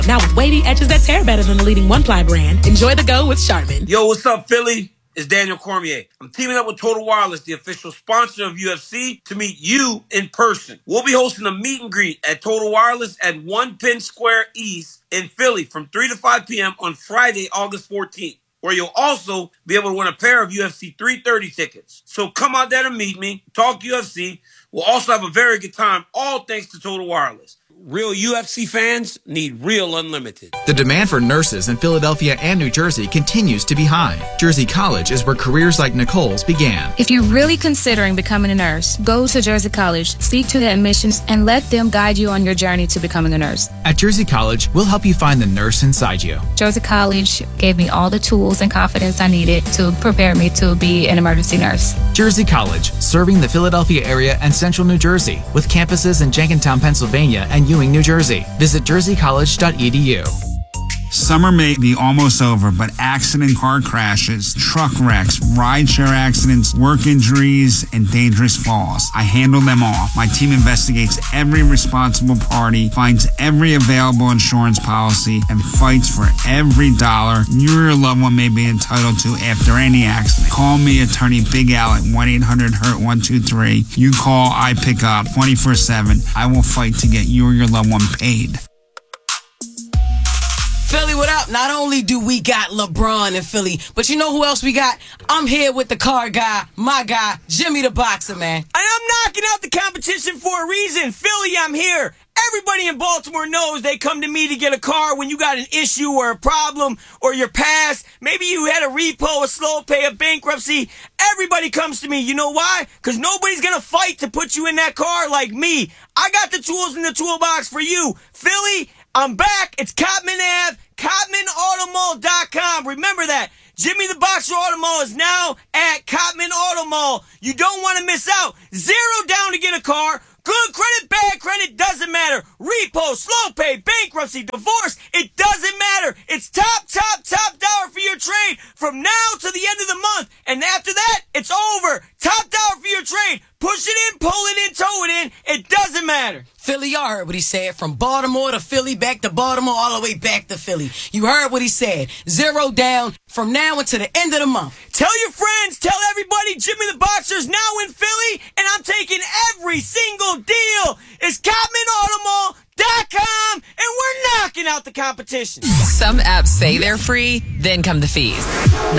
Now with wavy edges that tear better than the leading one-ply brand, enjoy the go with Charmin. Yo, what's up, Philly? It's Daniel Cormier. I'm teaming up with Total Wireless, the official sponsor of UFC, to meet you in person. We'll be hosting a meet and greet at Total Wireless at 1 Penn Square East in Philly from 3 to 5 p.m. on Friday, August 14th, where you'll also be able to win a pair of UFC 330 tickets. So come out there to meet me, talk UFC. We'll also have a very good time, all thanks to Total Wireless. Real UFC fans need real unlimited. The demand for nurses in Philadelphia and New Jersey continues to be high. Jersey College is where careers like Nicole's began. If you're really considering becoming a nurse, go to Jersey College, speak to the admissions, and let them guide you on your journey to becoming a nurse. At Jersey College, we'll help you find the nurse inside you. Jersey College gave me all the tools and confidence I needed to prepare me to be an emergency nurse. Jersey College, serving the Philadelphia area and central New Jersey, with campuses in Jenkintown, Pennsylvania, and Ewing, New Jersey. Visit jerseycollege.edu. Summer may be almost over, but accident car crashes, truck wrecks, rideshare accidents, work injuries, and dangerous falls. I handle them all. My team investigates every responsible party, finds every available insurance policy, and fights for every dollar you or your loved one may be entitled to after any accident. Call me, Attorney Big Al, at 1-800-HURT-123. You call, I pick up 24/7. I will fight to get you or your loved one paid. Philly, what up? Not only do we got LeBron in Philly, but you know who else we got? I'm here with the car guy, my guy, Jimmy the Boxer, man. And I'm knocking out the competition for a reason. Philly, I'm here. Everybody in Baltimore knows they come to me to get a car when you got an issue or a problem or your past. Maybe you had a repo, a slow pay, a bankruptcy. Everybody comes to me. You know why? Because nobody's going to fight to put you in that car like me. I got the tools in the toolbox for you. Philly, I'm back. It's Cotman Ave, CotmanAutomall.com. Remember that. Jimmy the Boxer Auto Mall is now at Cotman Auto Mall. You don't want to miss out. $0 down to get a car. Good credit, bad credit, doesn't matter. Repo, slow pay, bankruptcy, divorce, it doesn't matter. It's top dollar for your trade from now to the end of the month. And after that, it's over. Top dollar for your trade. Push it in, pull it in, tow it in. It doesn't matter. Philly, y'all heard what he said. From Baltimore to Philly, back to Baltimore, all the way back to Philly. You heard what he said. $0 down from now until the end of the month. Tell your friends, tell everybody Jimmy the Boxer's now in Philly, and I'm taking every single deal. It's CotmanAutomall.com, and we're knocking out the competition. Some apps say they're free, then come the fees.